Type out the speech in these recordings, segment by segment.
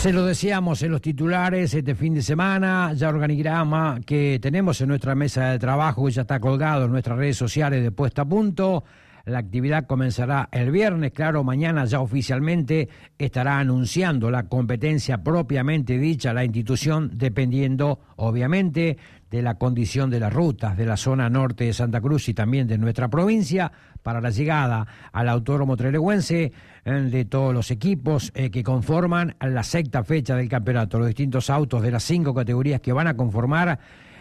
Se lo decíamos en los titulares este fin de semana, ya organigrama que tenemos en nuestra mesa de trabajo, que ya está colgado en nuestras redes sociales de Puesta a Punto. La actividad comenzará el viernes, claro, mañana ya oficialmente estará anunciando la competencia propiamente dicha la institución, dependiendo obviamente de la condición de las rutas de la zona norte de Santa Cruz y también de nuestra provincia, para la llegada al Autódromo Trelewense de todos los equipos que conforman la sexta fecha del campeonato, los distintos autos de las 5 categorías que van a conformar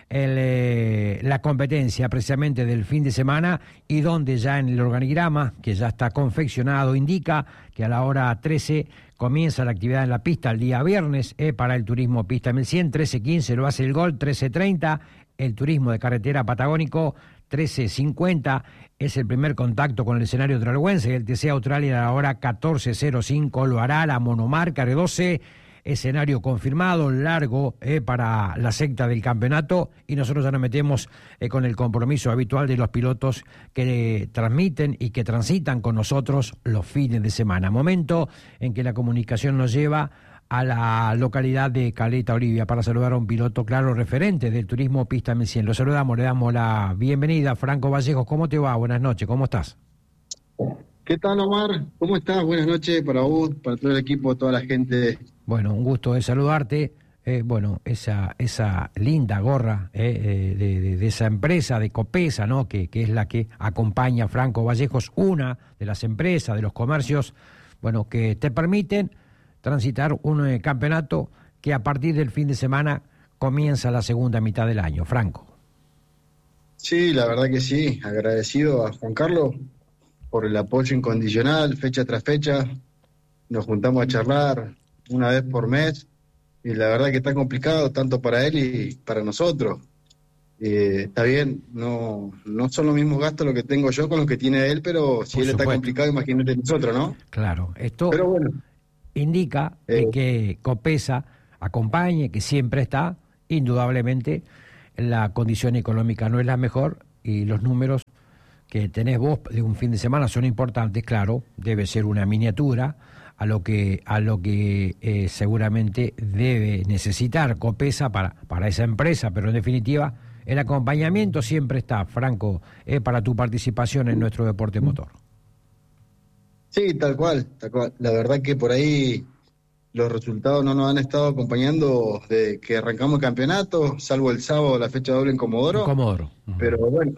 la competencia precisamente del fin de semana, y donde ya en el organigrama, que ya está confeccionado, indica que a la hora 13 comienza la actividad en la pista el día viernes para el turismo pista 1100, 13:15 lo hace el Gol, 13:30 el turismo de carretera patagónico, 13:50 es el primer contacto con el escenario trelewense, el TC Australia a la hora 14:05 lo hará la monomarca R12, escenario confirmado, largo para la sexta del campeonato, y nosotros ya nos metemos con el compromiso habitual de los pilotos que transmiten y que transitan con nosotros los fines de semana. Momento en que la comunicación nos lleva a la localidad de Caleta Olivia para saludar a un piloto, claro, referente del turismo pista 1100. Lo saludamos, le damos la bienvenida. Franco Vallejos, ¿cómo te va? Buenas noches, ¿cómo estás? ¿Qué tal, Omar? ¿Cómo estás? Buenas noches para vos, para todo el equipo, toda la gente. Bueno, un gusto de saludarte. Esa linda gorra de esa empresa de Copesa, ¿no? Que es la que acompaña a Franco Vallejos, una de las empresas, de los comercios, bueno, que te permiten transitar un campeonato que a partir del fin de semana comienza la segunda mitad del año. Franco. Sí, la verdad que sí. Agradecido a Juan Carlos por el apoyo incondicional, fecha tras fecha. Nos juntamos a charlar una vez por mes, y la verdad que está complicado tanto para él y para nosotros. Está bien, no son los mismos gastos los que tengo yo con los que tiene él, pero si él está complicado, imagínate nosotros, ¿no? Claro, esto pero bueno, indica que Copesa acompañe, que siempre está. Indudablemente la condición económica no es la mejor, y los números que tenés vos de un fin de semana son importantes, claro, debe ser una miniatura a lo que seguramente debe necesitar Copesa para esa empresa, pero en definitiva el acompañamiento siempre está, Franco, para tu participación en nuestro deporte motor. Sí, tal cual. La verdad que por ahí los resultados no nos han estado acompañando desde que arrancamos el campeonato, salvo el sábado la fecha doble en Comodoro. Uh-huh. Pero bueno,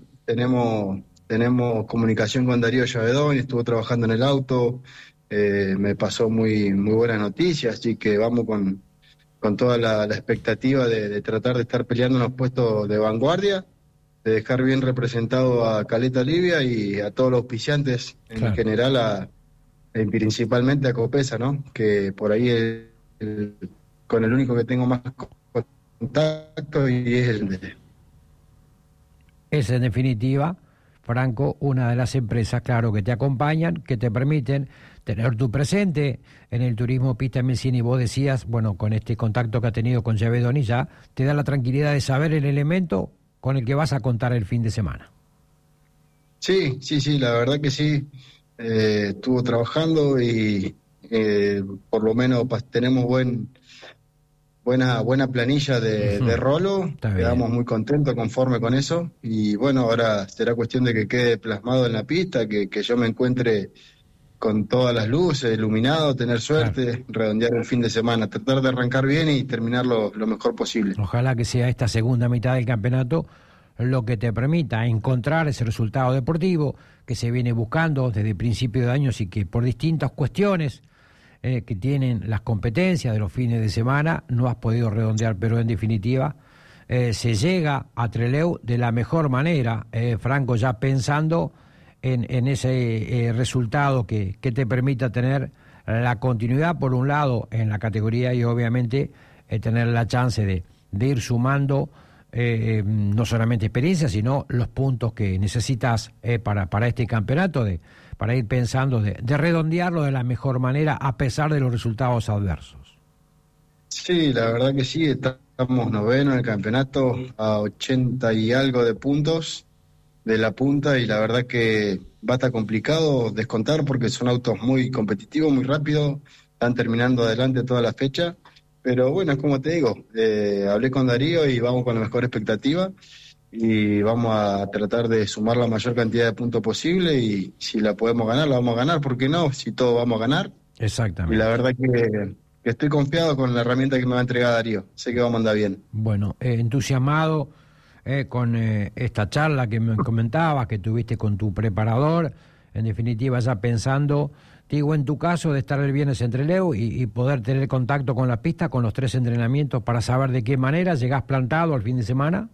tenemos comunicación con Darío Llavedón, estuvo trabajando en el auto, me pasó muy buenas noticias, así que vamos con toda la expectativa de tratar de estar peleando en los puestos de vanguardia, de dejar bien representado a Caleta Olivia y a todos los auspiciantes, en general, principalmente a Copesa, ¿no? Que por ahí con el único que tengo más contacto, y es el de... Es en definitiva, Franco, una de las empresas, claro, que te acompañan, que te permiten tener tu presente en el turismo pista 1100, y vos decías, bueno, con este contacto que ha tenido con Llavedón, y ya te da la tranquilidad de saber el elemento con el que vas a contar el fin de semana. Sí, la verdad que sí. Estuvo trabajando y por lo menos tenemos buena planilla de rolo. Quedamos muy contentos, conforme con eso, y bueno, ahora será cuestión de que quede plasmado en la pista, que yo me encuentre con todas las luces, iluminado, tener suerte, redondear el fin de semana, tratar de arrancar bien y terminarlo lo mejor posible. Ojalá que sea esta segunda mitad del campeonato lo que te permita encontrar ese resultado deportivo que se viene buscando desde principio de años, y que por distintas cuestiones que tienen las competencias de los fines de semana no has podido redondear, pero en definitiva se llega a Trelew de la mejor manera, Franco, ya pensando en ese resultado que te permita tener la continuidad, por un lado, en la categoría, y obviamente tener la chance de ir sumando no solamente experiencia, sino los puntos que necesitas para este campeonato, para ir pensando de redondearlo de la mejor manera a pesar de los resultados adversos. Sí, la verdad que sí, estamos noveno en el campeonato a 80 y algo de puntos de la punta, y la verdad que va a estar complicado descontar porque son autos muy competitivos, muy rápidos, están terminando adelante toda la fecha, Pero bueno, es como te digo, hablé con Darío y vamos con la mejor expectativa y vamos a tratar de sumar la mayor cantidad de puntos posible y si la podemos ganar, la vamos a ganar, ¿por qué no? Si todos vamos a ganar. Y la Exactamente. verdad que estoy confiado con la herramienta que me va a entregar Darío, sé que vamos a andar bien. Bueno, entusiasmado con esta charla que me comentabas, que tuviste con tu preparador, en definitiva ya pensando, digo, en tu caso de estar el viernes en Trelew y poder tener contacto con la pista, con los 3 entrenamientos para saber de qué manera llegás plantado al fin de semana.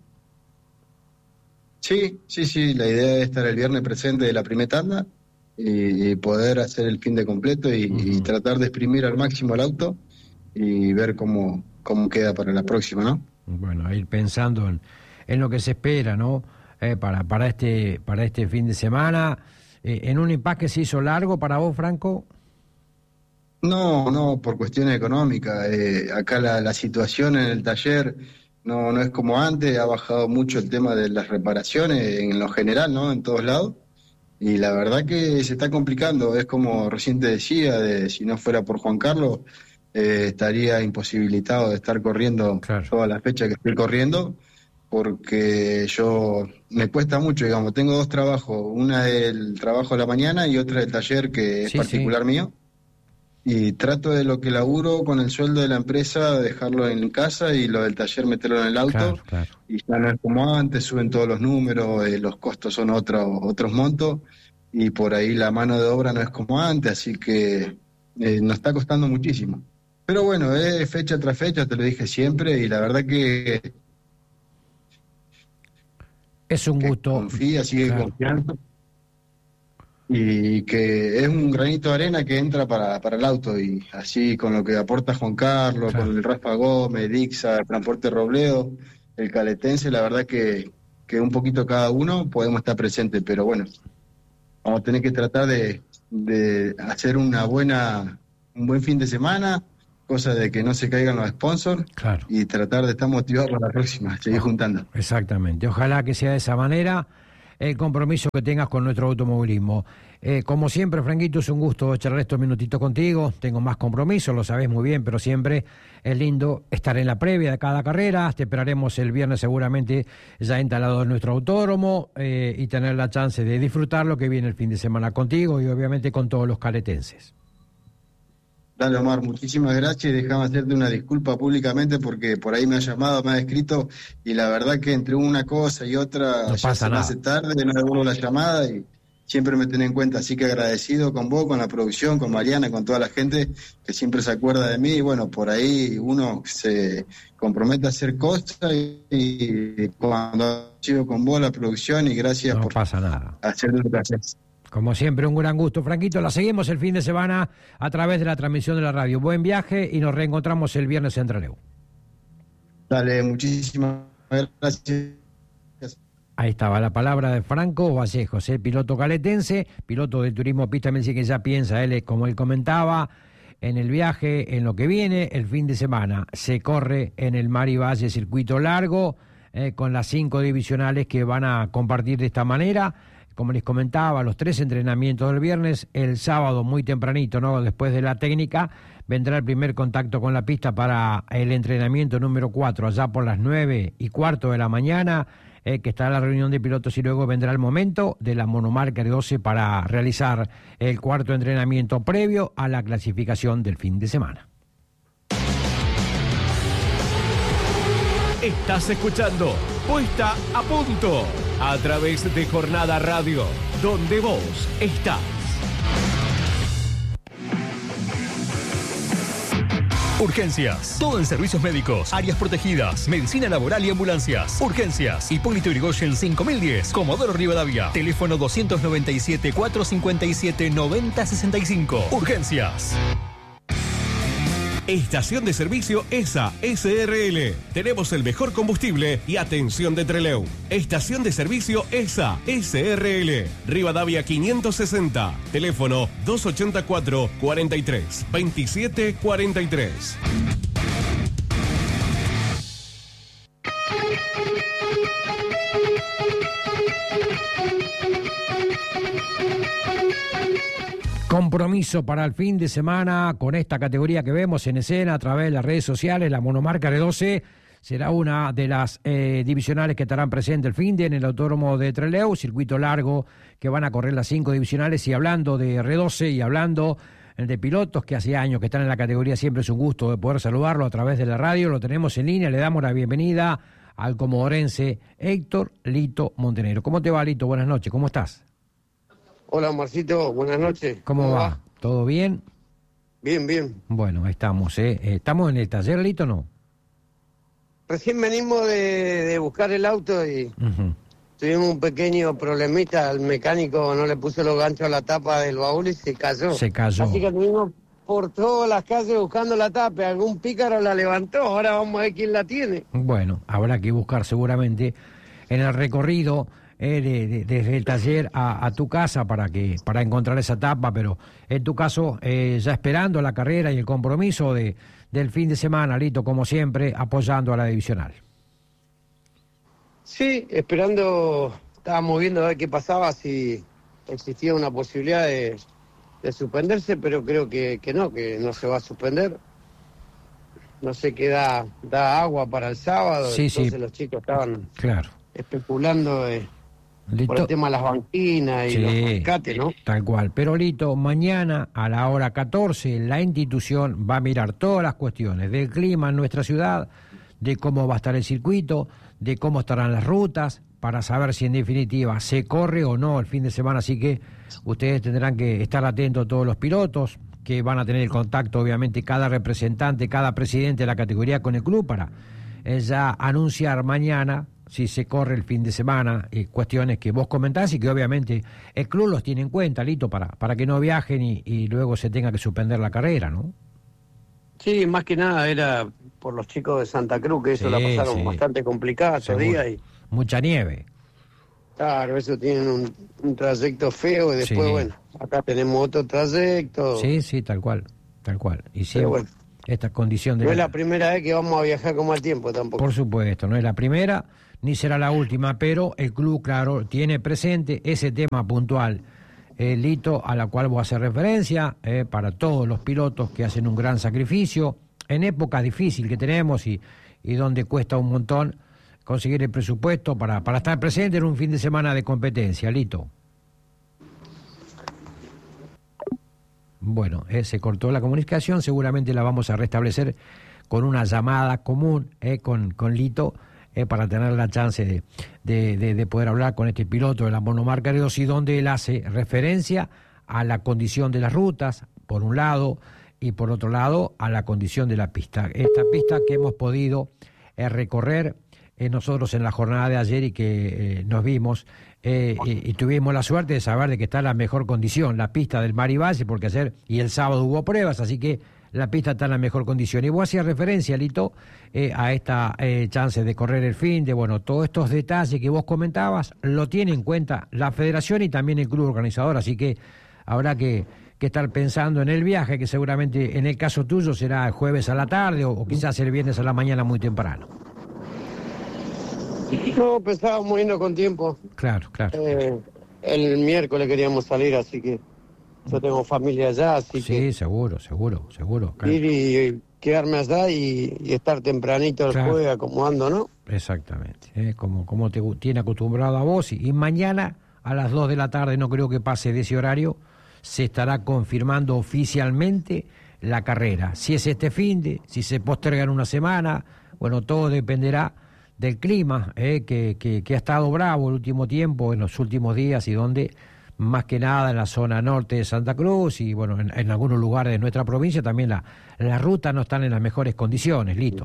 Sí, la idea es estar el viernes presente de la primera tanda y poder hacer el fin de completo y Ujú. tratar de exprimir al máximo el auto y ver cómo queda para la próxima, ¿no? Bueno, a ir pensando en lo que se espera, ¿no? Para este fin de semana. En un impasse que se hizo largo para vos, Franco. No, por cuestiones económicas. Acá la situación en el taller no es como antes, ha bajado mucho el tema de las reparaciones en lo general, ¿no? En todos lados. Y la verdad que se está complicando. Es como recién te decía, si no fuera por Juan Carlos, estaría imposibilitado de estar corriendo Claro, todas las fechas que estoy corriendo, porque me cuesta mucho, digamos. Tengo dos trabajos, una del trabajo de la mañana y otra del taller que es sí, sí, particular mío. Y trato de lo que laburo con el sueldo de la empresa, dejarlo en casa y lo del taller meterlo en el auto. claro, claro. Y ya no es como antes, suben todos los números, los costos son otros montos y por ahí la mano de obra no es como antes, así que nos está costando muchísimo. Pero bueno, es fecha tras fecha, te lo dije siempre y la verdad Es un que gusto, confía, sigue claro. confiando. Y que es un granito de arena que entra para el auto y así con lo que aporta Juan Carlos, con Claro. el Raspa Gómez, Dixa, el Transporte Robledo, el Caletense, la verdad que un poquito cada uno podemos estar presentes, pero bueno, vamos a tener que tratar de hacer un buen fin de semana, cosa de que no se caigan los sponsors Claro. y tratar de estar motivados para la próxima, seguir juntando. Exactamente. Ojalá que sea de esa manera el compromiso que tengas con nuestro automovilismo. Como siempre, Franquito, es un gusto charlar estos minutitos contigo. Tengo más compromiso, lo sabes muy bien, pero siempre es lindo estar en la previa de cada carrera. Te esperaremos el viernes seguramente ya instalado en nuestro autódromo y tener la chance de disfrutar lo que viene el fin de semana contigo y obviamente con todos los caletenses. Dale, Omar, muchísimas gracias y déjame hacerte una disculpa públicamente porque por ahí me ha llamado, me ha escrito y la verdad que entre una cosa y otra No ya pasa se me nada. hace tarde, no devuelvo la llamada y siempre me tenés en cuenta, así que agradecido con vos, con la producción, con Mariana, con toda la gente que siempre se acuerda de mí y bueno, por ahí uno se compromete a hacer cosas y cuando sigo con vos la producción y gracias No por pasa nada. hacer lo que haces. Como siempre, un gran gusto, Franquito. La seguimos el fin de semana a través de la transmisión de la radio. Buen viaje y nos reencontramos el viernes en Trelew. Dale, muchísimas gracias. Ahí estaba la palabra de Franco Vallejos, piloto caletense, piloto de turismo pista, me dice que ya piensa, como él comentaba, en el viaje, en lo que viene, el fin de semana. Se corre en el Mari Valle circuito largo, con las 5 divisionales que van a compartir de esta manera. Como les comentaba, los 3 entrenamientos del viernes, el sábado muy tempranito, ¿no? Después de la técnica, vendrá el primer contacto con la pista para el entrenamiento número 4, allá por las 9:15 de la mañana, que estará la reunión de pilotos y luego vendrá el momento de la monomarca de 12 para realizar el cuarto entrenamiento previo a la clasificación del fin de semana. Estás escuchando Puesta a Punto a través de Jornada Radio, donde vos estás. Urgencias. Todo en servicios médicos, áreas protegidas, medicina laboral y ambulancias. Urgencias. Hipólito Yrigoyen 5010, Comodoro Rivadavia. Teléfono 297-457-9065. Urgencias. Estación de servicio ESA SRL. Tenemos el mejor combustible y atención de Trelew. Estación de servicio ESA SRL. Rivadavia 560. Teléfono 284 43 27 43. compromiso para el fin de semana con esta categoría que vemos en escena a través de las redes sociales, la monomarca R12. Será una de las divisionales que estarán presentes el fin de en el Autódromo de Trelew, circuito largo que van a correr las 5 divisionales. Y hablando de R12 y hablando de pilotos que hace años que están en la categoría, siempre es un gusto de poder saludarlo a través de la radio. Lo tenemos en línea, le damos la bienvenida al comodorense Héctor Lito Montenegro. ¿Cómo te va, Lito? Buenas noches, ¿cómo estás? Hola, Marcito, buenas noches. ¿Cómo va? ¿Todo bien? Bien, bien. Bueno, ahí estamos, ¿Estamos en el taller, Lito, o no? Recién venimos de buscar el auto y tuvimos un pequeño problemita. El mecánico no le puso los ganchos a la tapa del baúl y se cayó. Se cayó. Así que estuvimos por todas las calles buscando la tapa. Algún pícaro la levantó, ahora vamos a ver quién la tiene. Bueno, habrá que buscar seguramente en el recorrido desde el taller a tu casa para encontrar esa tapa, pero en tu caso ya esperando la carrera y el compromiso del fin de semana, Lito, como siempre, apoyando a la divisional. Sí, esperando, estábamos viendo a ver qué pasaba, si existía una posibilidad de suspenderse, pero creo que no se va a suspender. No sé qué da agua para el sábado, Sí, entonces sí. Los chicos estaban Claro. especulando Lito, por el tema de las banquinas y sí, los rescates, ¿no? Tal cual. Pero, Lito, mañana a la hora 14 la institución va a mirar todas las cuestiones del clima en nuestra ciudad, de cómo va a estar el circuito, de cómo estarán las rutas, para saber si en definitiva se corre o no el fin de semana. Así que ustedes tendrán que estar atentos, todos los pilotos, que van a tener el contacto, obviamente, cada representante, cada presidente de la categoría con el club, para ya anunciar mañana si se corre el fin de semana, cuestiones que vos comentás y que obviamente el club los tiene en cuenta, Lito, para que no viajen y luego se tenga que suspender la carrera, ¿no? Sí, más que nada era por los chicos de Santa Cruz, que eso Sí, la pasaron sí. bastante complicada estos Seguro. días. Y Mucha nieve. claro, eso tienen un trayecto feo y después, Sí. bueno, acá tenemos otro trayecto. Sí, sí, tal cual. Y Pero siempre bueno, esta condición de... no es la primera vez que vamos a viajar con mal tiempo tampoco. Por supuesto, no es la primera ni será la última, pero el club, claro, tiene presente ese tema puntual, Lito, a la cual voy a hacer referencia, para todos los pilotos que hacen un gran sacrificio en épocas difíciles que tenemos y donde cuesta un montón conseguir el presupuesto para estar presente en un fin de semana de competencia, Lito. Bueno, se cortó la comunicación, seguramente la vamos a restablecer con una llamada común con Lito, para tener la chance de poder hablar con este piloto de la monomarca R12, donde él hace referencia a la condición de las rutas, por un lado, y por otro lado, a la condición de la pista. Esta pista que hemos podido recorrer nosotros en la jornada de ayer y que nos vimos y tuvimos la suerte de saber de que está en la mejor condición, la pista del Marivalle, porque ayer y el sábado hubo pruebas, así que la pista está en la mejor condición. Y vos hacías referencia, Lito, a esta chance de correr el fin de, bueno, todos estos detalles que vos comentabas, lo tiene en cuenta la federación y también el club organizador, así que habrá que estar pensando en el viaje, que seguramente en el caso tuyo será el jueves a la tarde o quizás el viernes a la mañana muy temprano. No, pensábamos irnos con tiempo. Claro. El miércoles queríamos salir, así que yo tengo familia allá, así Sí, que seguro. Claro. ir y quedarme allá y estar tempranito el Claro. jueves acomodando, ¿no? Exactamente, como te tiene acostumbrado a vos. Y mañana a las 2 de la tarde, no creo que pase de ese horario, se estará confirmando oficialmente la carrera. Si es este finde, si se posterga en una semana, bueno, todo dependerá del clima, que ha estado bravo el último tiempo, en los últimos días, y donde más que nada en la zona norte de Santa Cruz y bueno, en algunos lugares de nuestra provincia también las rutas no están en las mejores condiciones, Lito.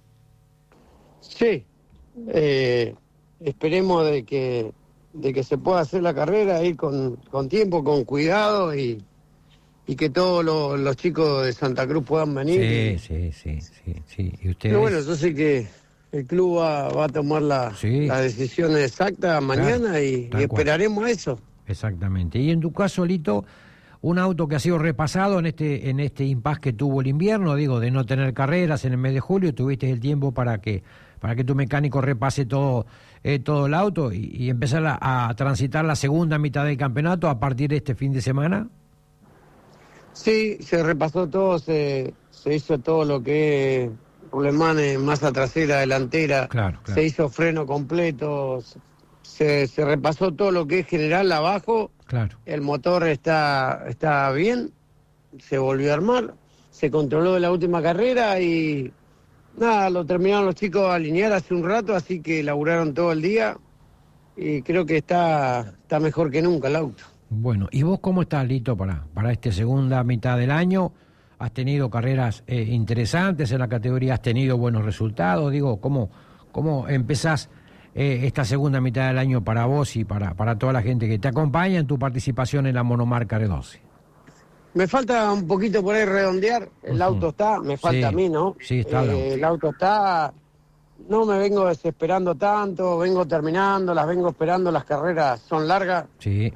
Sí, esperemos de que se pueda hacer la carrera, ir con tiempo, con cuidado y que todos los chicos de Santa Cruz puedan venir. Sí. ¿Y ustedes? Pero bueno, yo sé que el club va a tomar la decisión exacta mañana, claro, y cual. esperaremos a eso. Exactamente. Y en tu caso, Lito, un auto que ha sido repasado en este impasse que tuvo el invierno, digo, de no tener carreras en el mes de julio, tuviste el tiempo para que tu mecánico repase todo el auto y empezar a transitar la segunda mitad del campeonato a partir de este fin de semana. Sí, se repasó todo, se hizo todo lo que es rulemanes, masa trasera, delantera, Claro. se hizo freno completo, se repasó todo lo que es general abajo, Claro. el motor está bien, se volvió a armar, se controló de la última carrera y nada, lo terminaron los chicos a alinear hace un rato, así que laburaron todo el día y creo que está mejor que nunca el auto. Bueno, ¿y vos cómo estás, Lito, para esta segunda mitad del año? ¿Has tenido carreras interesantes en la categoría? ¿Has tenido buenos resultados? Digo, ¿cómo empezás esta segunda mitad del año para vos y para toda la gente que te acompaña en tu participación en la monomarca R12? Me falta un poquito por ahí redondear, el auto está, me falta a mí, ¿no? Sí, está. El auto está, no me vengo desesperando tanto, vengo terminando, las vengo esperando, las carreras son largas. Sí.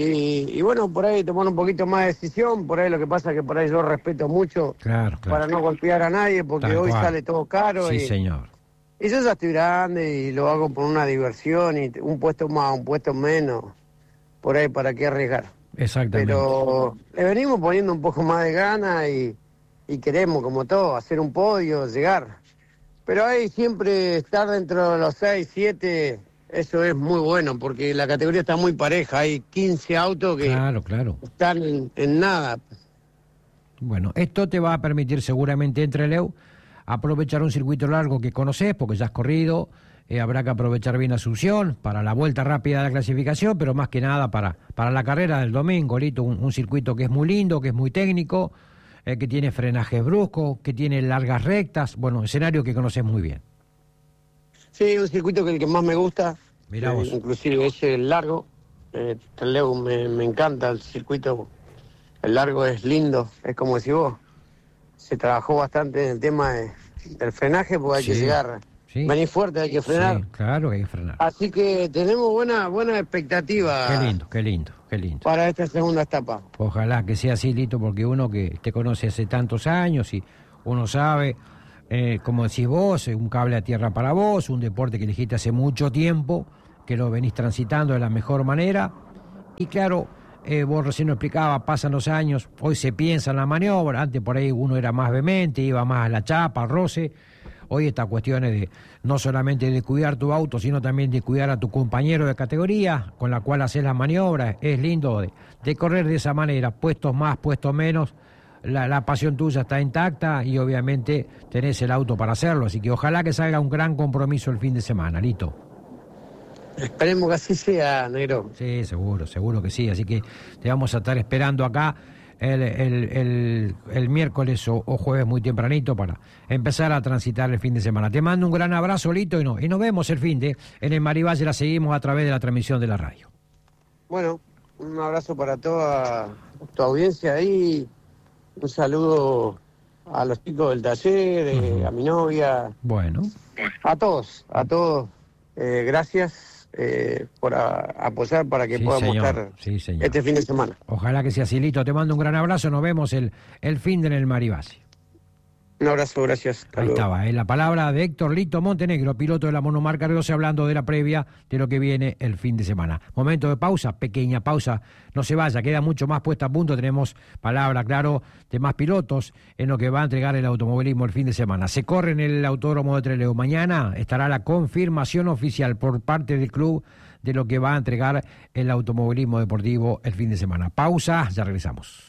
Y bueno, por ahí tomar un poquito más de decisión, por ahí lo que pasa es que por ahí yo respeto mucho Claro. para no golpear a nadie, porque Tal hoy cual. sale todo caro. Sí, y señor. yo ya estoy grande y lo hago por una diversión y un puesto más, un puesto menos, por ahí para qué arriesgar. Exactamente. Pero le venimos poniendo un poco más de ganas y queremos, como todo, hacer un podio, llegar. Pero ahí siempre estar dentro de los 6, 7, eso es muy bueno, porque la categoría está muy pareja. Hay 15 autos que Claro. están en nada. Bueno, esto te va a permitir seguramente en Trelew aprovechar un circuito largo que conocés, porque ya has corrido. Habrá que aprovechar bien Asunción para la vuelta rápida de la clasificación, pero más que nada para la carrera del domingo, Lito, un circuito que es muy lindo, que es muy técnico, que tiene frenajes bruscos, que tiene largas rectas, bueno, escenario que conoces muy bien. Sí, un circuito que el que más me gusta, Mirá vos. inclusive es el largo. Trelew me encanta el circuito, el largo es lindo, es como decís vos, se trabajó bastante en el tema del frenaje, porque hay que llegar... Sí. Venir fuerte, hay que frenar. Sí, claro que hay que frenar. Así que tenemos buena expectativa. Qué lindo. Para esta segunda etapa. Ojalá que sea así, Lito, porque uno que te conoce hace tantos años y uno sabe, como decís vos, un cable a tierra para vos, un deporte que elegiste hace mucho tiempo, que lo venís transitando de la mejor manera. Y claro, vos recién lo explicabas, pasan los años, hoy se piensa en la maniobra, antes por ahí uno era más vehemente, iba más a la chapa, al roce. Hoy esta cuestión es de no solamente de cuidar tu auto, sino también de cuidar a tu compañero de categoría, con la cual haces las maniobras. Es lindo de correr de esa manera, puestos más, puestos menos. La pasión tuya está intacta y obviamente tenés el auto para hacerlo. Así que ojalá que salga un gran compromiso el fin de semana, Lito. Esperemos que así sea, negro. Sí, seguro que sí. Así que te vamos a estar esperando acá el miércoles o jueves muy tempranito para empezar a transitar el fin de semana. Te mando un gran abrazo, Lito, y nos vemos el fin de en el Marivalle. La seguimos a través de la transmisión de la radio. Bueno, un abrazo para toda tu audiencia ahí, un saludo a los chicos del taller, a mi novia, Bueno, a todos, gracias por apoyar para que sí, podamos señor. estar Sí, señor. este fin de semana. Ojalá que sea así, Lito. Te mando un gran abrazo. Nos vemos el fin de en el Marivalle. Un abrazo, gracias. Hasta Ahí luego. estaba, la palabra de Héctor Lito Montenegro, piloto de la monomarca R12, hablando de la previa de lo que viene el fin de semana. Momento de pausa, pequeña pausa, no se vaya, queda mucho más puesta a punto, tenemos palabra, claro, de más pilotos en lo que va a entregar el automovilismo el fin de semana. Se corre en el Autódromo de Trelew. Mañana estará la confirmación oficial por parte del club de lo que va a entregar el automovilismo deportivo el fin de semana. Pausa, ya regresamos.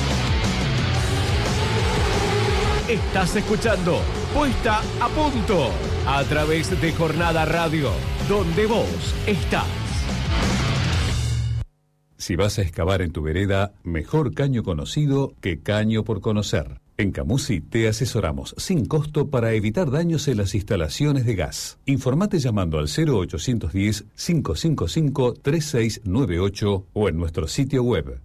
Estás escuchando Puesta a Punto a través de Jornada Radio, donde vos estás. Si vas a excavar en tu vereda, mejor caño conocido que caño por conocer. En Camusi te asesoramos sin costo para evitar daños en las instalaciones de gas. Informate llamando al 0810-555-3698 o en nuestro sitio web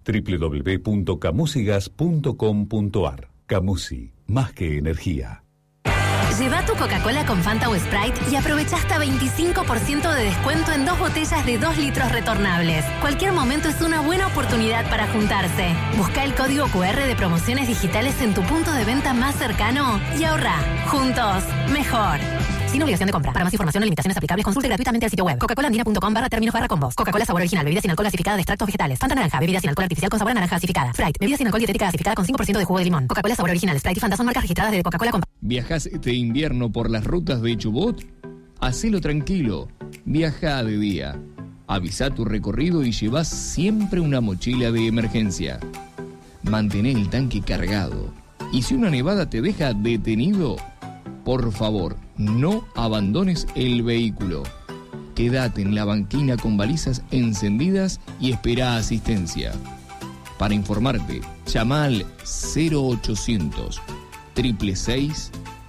www.camusigas.com.ar. Camusi, más que energía. Lleva tu Coca-Cola con Fanta o Sprite y aprovecha hasta 25% de descuento en 2 botellas de 2 litros retornables. Cualquier momento es una buena oportunidad para juntarse. Busca el código QR de promociones digitales en tu punto de venta más cercano y ahorra. Juntos, mejor. sin obligación de compra. Para más información o limitaciones aplicables, consulte gratuitamente el sitio web coca-cola.com/términos/combos. Coca-Cola sabor original, bebidas sin alcohol gasificada de extractos vegetales. Fanta naranja, bebidas sin alcohol artificial con sabor a naranja gasificada. Sprite, bebidas sin alcohol dietética gasificada con 5% de jugo de limón. Coca-Cola sabor original, Sprite y Fanta son marcas registradas de Coca-Cola. ¿Viajás este invierno por las rutas de Chubut? Hacelo tranquilo. Viaja de día. Avisa tu recorrido y llevas siempre una mochila de emergencia. Mantén el tanque cargado. Y si una nevada te deja detenido, por favor, no abandones el vehículo. Quédate en la banquina con balizas encendidas y espera asistencia. Para informarte, llama al 0800 666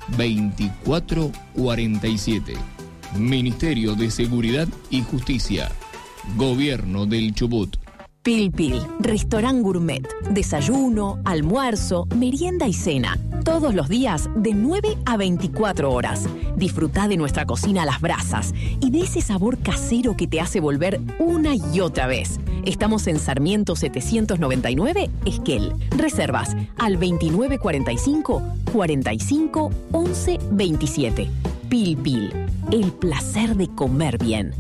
2447. Ministerio de Seguridad y Justicia. Gobierno del Chubut. Pil Pil, restaurant gourmet, desayuno, almuerzo, merienda y cena. Todos los días de 9 a 24 horas. Disfrutá de nuestra cocina a las brasas y de ese sabor casero que te hace volver una y otra vez. Estamos en Sarmiento 799, Esquel. Reservas al 2945 45 11 27. Pil Pil, el placer de comer bien.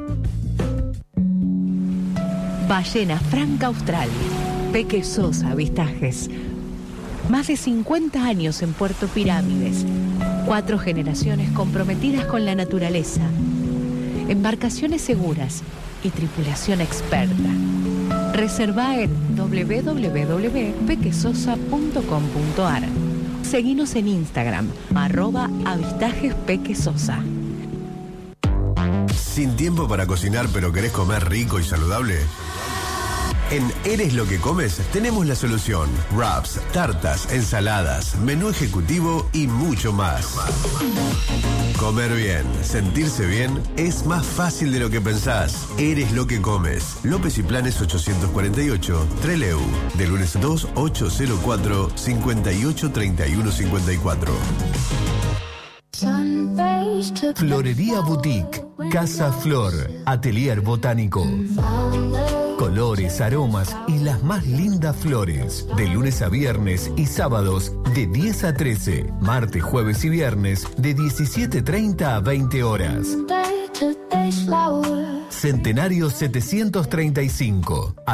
Ballena Franca Australis, Peque Sosa Avistajes. Más de 50 años en Puerto Pirámides. 4 generaciones comprometidas con la naturaleza. Embarcaciones seguras y tripulación experta. Reserva en www.pequesosa.com.ar. Seguinos en Instagram, @avistajespequesosa. ¿Sin tiempo para cocinar pero querés comer rico y saludable? En Eres lo que comes tenemos la solución. Wraps, tartas, ensaladas, menú ejecutivo y mucho más. Comer bien, sentirse bien es más fácil de lo que pensás. Eres lo que comes. López y Planes 848, Trelew. De lunes 2, 804 58 31 54. Florería Boutique, Casa Flor, Atelier Botánico. Colores, aromas y las más lindas flores. De lunes a viernes y sábados de 10 a 13. Martes, jueves y viernes de 17:30 a 20 horas. Centenario 735.